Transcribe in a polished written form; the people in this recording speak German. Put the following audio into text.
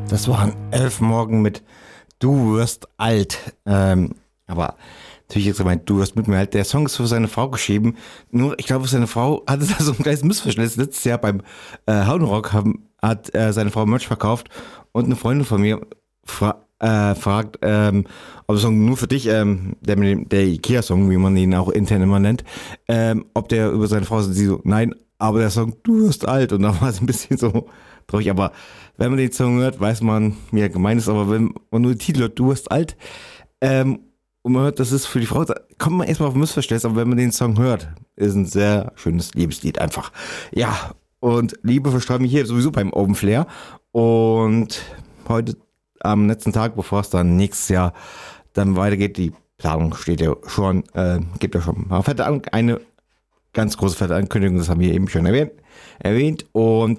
Das waren 11 Morgen mit Du wirst alt. Aber natürlich jetzt gemeint, du wirst mit mir alt. Der Song ist für seine Frau geschrieben. Nur, ich glaube, seine Frau hatte da so ein kleines Missverständnis. Letztes Jahr beim Hauenrock hat seine Frau Merch verkauft und eine Freundin von mir fragt, ob der Song nur für dich, der Ikea-Song, wie man ihn auch intern immer nennt, ob der über seine Frau ist. Und sie so, nein, aber der Song, du wirst alt. Und da war es ein bisschen so traurig. Aber wenn man den Song hört, weiß man, wie er gemeint ist. Aber wenn man nur den Titel hört, du wirst alt, und man hört, das ist für die Frau, da kommt man erstmal auf ein Missverständnis. Aber wenn man den Song hört, ist ein sehr schönes Liebeslied einfach. Ja, und Liebe verstreut mich hier sowieso beim Open Flair. Und heute am letzten Tag, bevor es dann nächstes Jahr dann weitergeht, die Planung steht ja schon, gibt ja schon eine ganz große fette Ankündigung, das haben wir eben schon erwähnt. Und